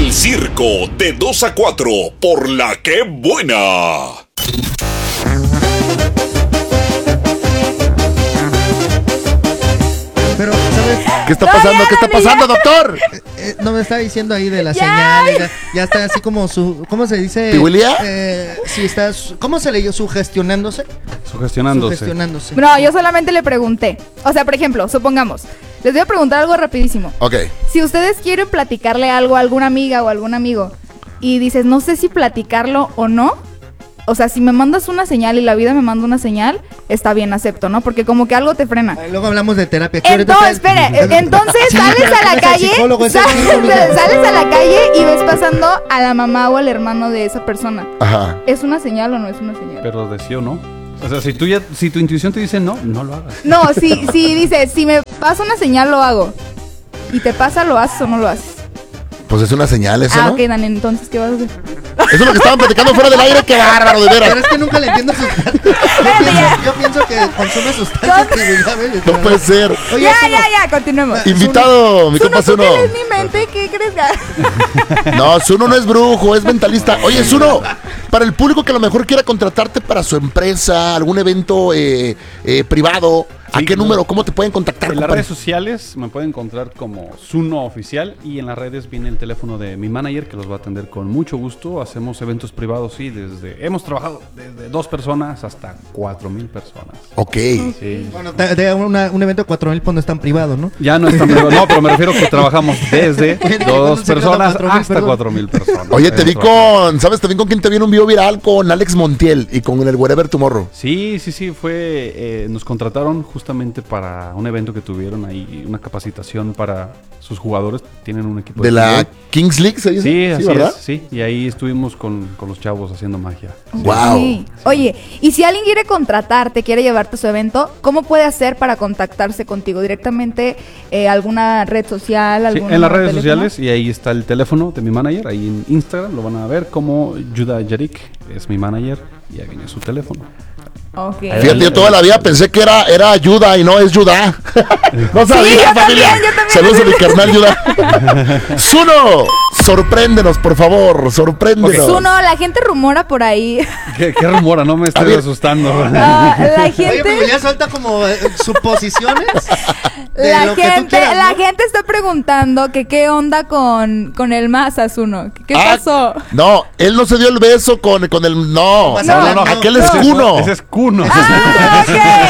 El Circo, de 2 a 4, por La Que Buena. Pero, ¿sabes? ¿Qué está pasando? ¿Qué está pasando, doctor? No me está diciendo ahí de la señal. Ya está así como su... ¿Cómo se dice? ¿Pihuilía? Sí, está... ¿Cómo se leyó? ¿Sugestionándose? Sugestionándose. No, yo solamente le pregunté. O sea, por ejemplo, supongamos, les voy a preguntar algo rapidísimo. Ok. Si ustedes quieren platicarle algo a alguna amiga o algún amigo y dices, no sé si platicarlo o no, o sea, si me mandas una señal y la vida me manda una señal, está bien, acepto, ¿no? Porque como que algo te frena. Luego hablamos de terapia. Entonces, espere, entonces Sí, sales pero a la ¿quién es el calle, psicólogo? sales a la calle y ves pasando a la mamá o al hermano de esa persona. Ajá. ¿Es una señal o no es una señal? Pero de sí o no. O sea, si tu intuición te dice no, no lo hagas. No, si dices, si me pasa una señal, lo hago. Y te pasa, ¿lo haces o no lo haces? Pues es una señal eso, ¿no? Ok, Dani, entonces, ¿qué vas a hacer? Eso es lo que estaban platicando fuera del aire. ¡Qué bárbaro, de veras! Pero es que nunca le entiendo sus... yo pienso que consume sustancias que... No puede ser. Oye, Ya, continuemos. Invitado, mi compa ¿tú Zuno. tienes mi mente? ¿Qué crees que...? No, Zuno no es brujo, es mentalista. Oye, Zuno, para el público que a lo mejor quiera contratarte para su empresa, algún evento privado, ¿a qué número? ¿Cómo te pueden contactar? En las redes sociales me pueden encontrar como Zuno Oficial y en las redes viene el teléfono de mi manager que los va a atender con mucho gusto. Hacemos eventos privados, sí, hemos trabajado desde 2 personas hasta 4,000 personas. Ok. Sí. Bueno, un evento de 4,000 pues no es tan privado, ¿no? Ya no es tan privado, no, pero me refiero que trabajamos desde 2 personas 4,000, hasta perdón. 4,000 personas. Oye, te vi ¿sabes también con quién te vi en un video viral? Con Alex Montiel y con el Wherever Tomorrow. Sí, nos contrataron justamente para un evento que tuvieron ahí, una capacitación para sus jugadores, tienen un equipo ¿De la fútbol. Kings League se dice? Sí, así ¿verdad? es, sí, y ahí estuvimos con los chavos haciendo magia. Wow. Sí. Oye, y si alguien quiere contratarte, quiere llevarte a su evento, ¿cómo puede hacer para contactarse contigo? ¿Directamente alguna red social? Sí, ¿Algún en las redes teléfono? sociales, y ahí está el teléfono de mi manager, ahí en Instagram lo van a ver como Yuda Yarik, es mi manager, y ahí viene su teléfono. Okay. Fíjate, yo toda la vida pensé que era ayuda y no es Yuda. No sabía, yo familia. también. Saludos a mi carnal Yuda. Zuno, sorpréndenos, por favor, sorpréndenos. Zuno, la gente rumora por ahí. ¿Qué rumora? No me estoy asustando. La Oye, gente... pues ya suelta como suposiciones. de La lo que tú gente, quieras, ¿no? la gente está preguntando que qué onda con el Masa, Zuno. ¿Qué pasó? No, él no se dio el beso con el... No, No, aquel es Kuno. Ese es Kuno. Ah,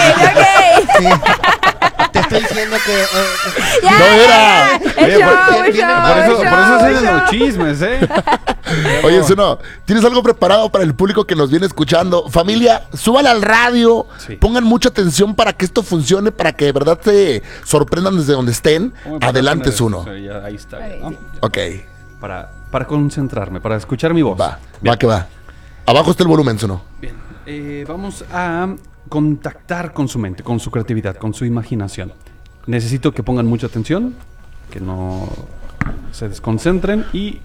ok. Sí. Te estoy diciendo que... Ya, No era. El show, Por eso se hacen los chismes, ¿eh? Oye, Zuno, ¿tienes algo preparado para el público que nos viene escuchando? Familia, súbala al radio, Sí. pongan mucha atención para que esto funcione, para que de verdad se sorprendan desde donde estén. Adelante, Zuno. Ahí está, ¿no? Ok, Para concentrarme, para escuchar mi voz. va Bien. que va. Abajo está el volumen, Zuno. Bien, vamos a contactar con su mente, con su creatividad, con su imaginación. Necesito que pongan mucha atención, que no se desconcentren y...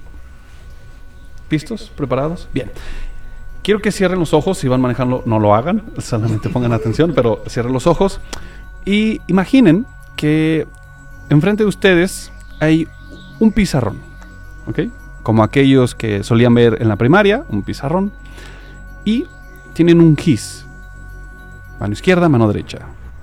¿Listos? ¿Preparados? Bien. Quiero que cierren los ojos, si van manejando no lo hagan, solamente pongan atención, pero cierren los ojos y imaginen que enfrente de ustedes hay un pizarrón, ¿ok? Como aquellos que solían ver en la primaria, un pizarrón, y tienen un gis, mano izquierda, mano derecha.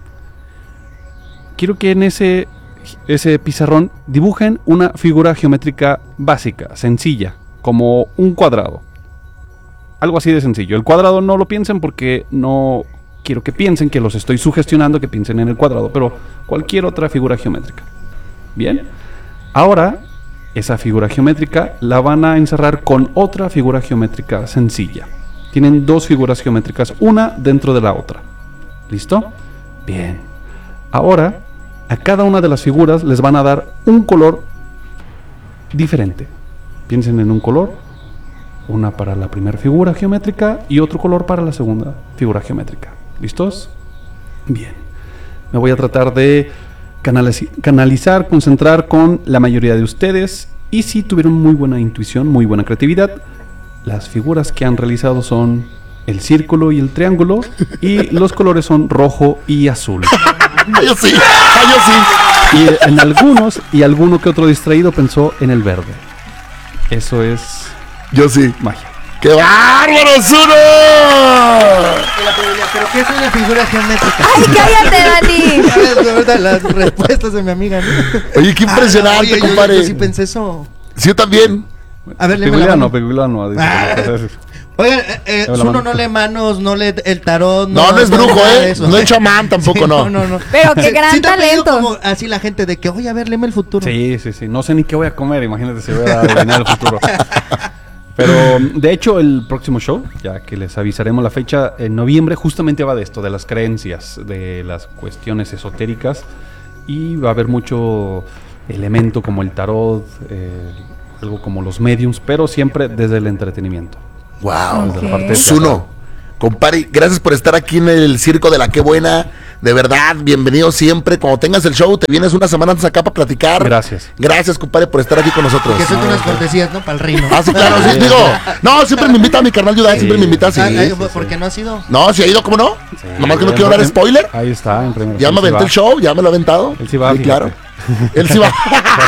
Quiero que en ese pizarrón dibujen una figura geométrica básica, sencilla, como un cuadrado. Algo así de sencillo. El cuadrado no lo piensen porque no quiero que piensen que los estoy sugestionando, que piensen en el cuadrado, pero cualquier otra figura geométrica. Bien. Ahora, esa figura geométrica la van a encerrar con otra figura geométrica sencilla. Tienen 2 figuras geométricas, una dentro de la otra. ¿Listo? Bien. Ahora, a cada una de las figuras les van a dar un color diferente. Piensen en un color, una para la primera figura geométrica y otro color para la segunda figura geométrica. ¿Listos? Bien. Me voy a tratar de canalizar, concentrar con la mayoría de ustedes, y si tuvieron muy buena intuición, muy buena creatividad, las figuras que han realizado son el círculo y el triángulo, y los colores son rojo y azul. Yo sí. Y en algunos, y alguno que otro distraído pensó en el verde. Eso es Yo sí. magia. ¡Qué bárbaro, Zuno! ¿Pero qué es una figura geométrica? ¡Ay, cállate, Dani! De verdad, las respuestas de mi amiga, ¿no? Oye, qué impresionante, Oye, compadre. Yo sí pensé eso. Sí, yo también. A ver, léeme la mano. Peguliano. Oigan, la Zuno mano. no lee manos, no lee el tarot. No es brujo, nada de eso. No es chamán tampoco, Sí, no. no. Pero qué gran sí te ha pedido talento. como así la gente de que, oye, a ver, léeme el futuro. Sí. No sé ni qué voy a comer, imagínate si voy a adivinar el futuro. Pero, de hecho, el próximo show, ya que les avisaremos la fecha, en noviembre justamente va de esto, de las creencias, de las cuestiones esotéricas. Y va a haber mucho elemento como el tarot, algo como los mediums, pero siempre desde el entretenimiento. Wow. Desde la parte Zuno, compadre, gracias por estar aquí en el Circo de la Qué Buena. De verdad, bienvenido siempre. Cuando tengas el show, te vienes una semana antes acá para platicar. Gracias. Gracias, compadre, por estar aquí con nosotros. Que son unas cortesías, ¿no? Para el reino. Ah, sí, claro, sí, digo. No, siempre me invita a mi carnal Yudai, siempre me invita, sí. ¿Por qué no ha sido? No, si ha ido, ¿cómo no? Nomás que no quiero dar spoiler. Ahí está, en primera. Ya me aventé el show, ya me lo he aventado. Él sí va, Sí, fíjate. claro. Él sí va.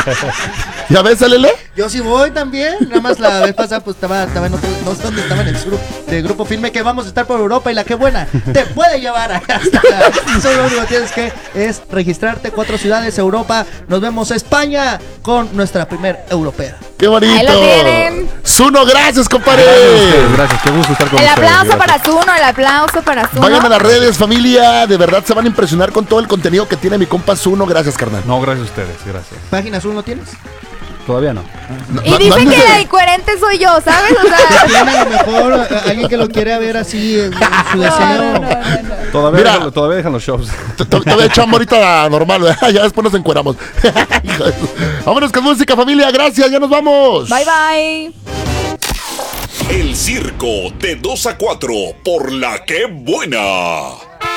¿Ya ves, Lele? Yo sí voy también. Nada más la vez pasada, pues estaba en otro. No sé dónde estaba en el sur de Grupo Firme. Que vamos a estar por Europa y la Qué Buena te puede llevar hasta. Solo lo único que tienes que es registrarte. 4 ciudades, Europa. Nos vemos España con nuestra primer europea. ¡Qué bonito! Ahí lo tienen. Zuno, gracias, compadre. Gracias, qué gusto estar con El ustedes. aplauso Gracias. para Zuno, el aplauso para Zuno. Vayan a las redes, familia. De verdad se van a impresionar con todo el contenido que tiene mi compa Zuno. Gracias, carnal. No, gracias a ustedes, gracias. ¿Página azul no tienes? Todavía no. Y dicen que la incoherente soy yo, ¿sabes? O sea, Tiene a lo mejor alguien que lo quiere ver así en su deseo. no. Todavía dejan los shows. Te voy a echar ahorita normal, ¿verdad? Ya después nos encueramos. Hijo de su- Vámonos con música, familia. Gracias, ya nos vamos. Bye, bye. El circo de 2 a 4 por la Qué Buena.